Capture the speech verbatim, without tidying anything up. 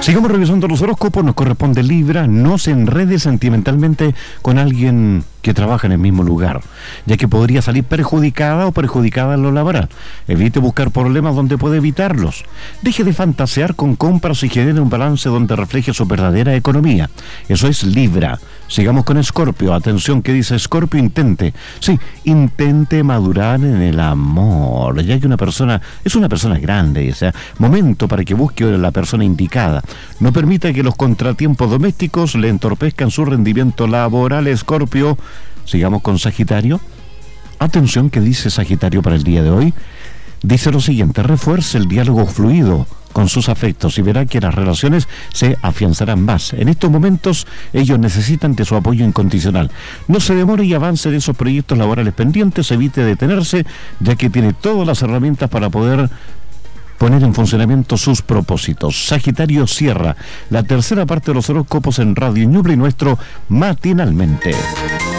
Sigamos revisando los horóscopos. Nos corresponde Libra. No se enrede sentimentalmente con alguien que trabaja en el mismo lugar, ya que podría salir perjudicada o perjudicada en lo laboral. Evite buscar problemas donde puede evitarlos. Deje de fantasear con compras y genere un balance donde refleje su verdadera economía. Eso es Libra. Sigamos con Escorpio. Atención, que dice Escorpio, intente. Sí, intente madurar en el amor. Ya que una persona, es una persona grande, o sea, momento para que busque a la persona indicada. No permita que los contratiempos domésticos le entorpezcan su rendimiento laboral, Escorpio. Sigamos con Sagitario. Atención, que dice Sagitario para el día de hoy. Dice lo siguiente: refuerce el diálogo fluido con sus afectos y verá que las relaciones se afianzarán más. En estos momentos ellos necesitan de su apoyo incondicional. No se demore y avance en esos proyectos laborales pendientes, evite detenerse, ya que tiene todas las herramientas para poder poner en funcionamiento sus propósitos. Sagitario cierra la tercera parte de los horóscopos en Radio Ñuble y nuestro Matinalmente.